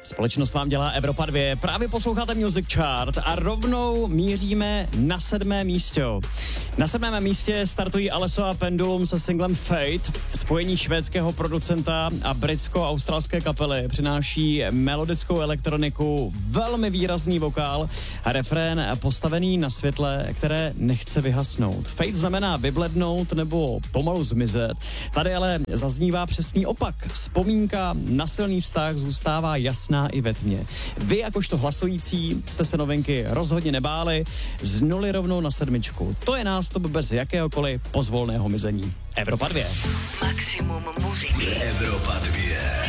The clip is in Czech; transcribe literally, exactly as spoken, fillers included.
Společnost vám dělá Evropa dva, právě posloucháte Music Chart a rovnou míříme na sedmé místě. Na sedmém místě startují Alesso a Pendulum se singlem Fate. Spojení švédského producenta a britsko-australské kapely přináší melodickou elektroniku, velmi výrazný vokál a refrén postavený na světle, které nechce vyhasnout. Fate znamená vyblednout nebo pomalu zmizet. Tady ale zaznívá přesný opak. Vzpomínka na silný vztah zůstává jasná i ve tmě. Vy jakožto hlasující jste se novinky rozhodně nebáli, z nuly rovnou na sedmičku. To je nástup bez jakéhokoliv pozvolného mizení. Evropa dva. Maximum muziky. Evropa dva.